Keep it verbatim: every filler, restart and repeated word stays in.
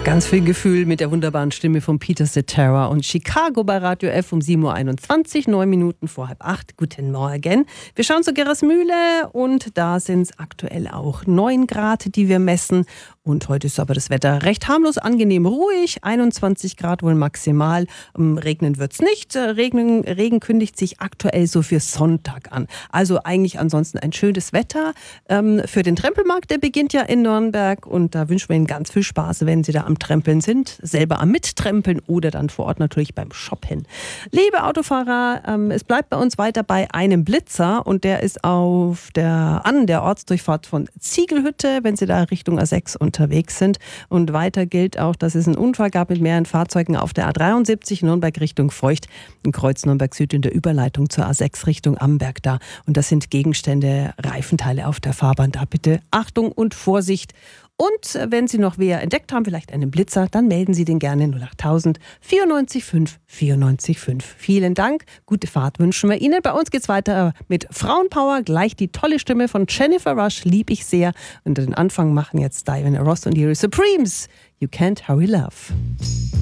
Ganz viel Gefühl mit der wunderbaren Stimme von Peter Cetera und Chicago bei Radio F um sieben Uhr einundzwanzig, neun Minuten vor halb acht. Guten Morgen. Wir schauen zu Gerresmühle und da sind es aktuell auch neun Grad, die wir messen. Und heute ist aber das Wetter recht harmlos, angenehm ruhig, einundzwanzig Grad wohl maximal. Regnen wird es nicht. Regen, Regen kündigt sich aktuell so für Sonntag an. Also eigentlich ansonsten ein schönes Wetter. Ähm, für den Trempelmarkt, der beginnt ja in Nürnberg und da wünschen wir Ihnen ganz viel Spaß, wenn Sie da am Trempeln sind, selber am Mittrempeln oder dann vor Ort natürlich beim Shoppen. Liebe Autofahrer, ähm, es bleibt bei uns weiter bei einem Blitzer und der ist auf der, an der Ortsdurchfahrt von Ziegelhütte, wenn Sie da Richtung A sechs unterwegs sind. Und weiter gilt auch, dass es einen Unfall gab mit mehreren Fahrzeugen auf der A dreiundsiebzig Nürnberg Richtung Feucht, im Kreuz Nürnberg Süd in der Überleitung zur A sechs Richtung Amberg da. Und das sind Gegenstände, Reifenteile auf der Fahrbahn. Da bitte Achtung und Vorsicht. Und wenn Sie noch wer entdeckt haben, vielleicht einen Blitzer, dann melden Sie den gerne null acht tausend vierundneunzig fünf vierundneunzig fünf. Vielen Dank, gute Fahrt wünschen wir Ihnen. Bei uns geht's weiter mit Frauenpower, gleich die tolle Stimme von Jennifer Rush, lieb ich sehr. Und den Anfang machen jetzt Diana Ross und ihre Supremes. You Can't Hurry Love.